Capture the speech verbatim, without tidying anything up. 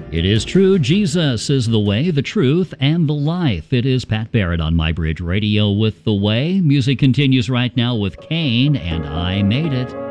It is true, Jesus is the way, the truth, and the life. It is Pat Barrett on MyBridge Radio with The Way. Music continues right now with Kane and I Made It.